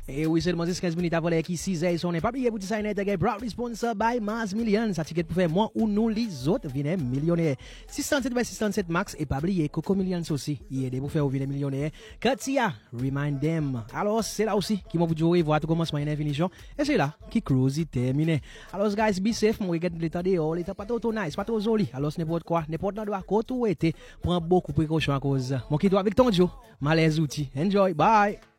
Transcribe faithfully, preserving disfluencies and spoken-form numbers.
Et oui, seulement quinze minutes avant les qui six heures, on n'est pas oublié pour dire ça, est proudly sponsored by Mars Million. Ça ticket pour faire moi ou nous les autres, venez millionnaires. six cent sept by six cent sept max, et pas oublier Coco Millions aussi. Il est pour faire venir millionnaires. Katia, remind them. Alors, c'est là aussi qui m'a vous dire voir tout commencement et finition. Et c'est là qui close terminé. Alors, guys, be safe. Moi, regarde l'état dehors, l'état pas trop nice, pas trop joli. Alors, ce n'importe quoi, n'importe quoi doit côté où était. Prends beaucoup de précautions à cause. Mon qui doit avec ton Joe. Malaise outil. Enjoy. Bye.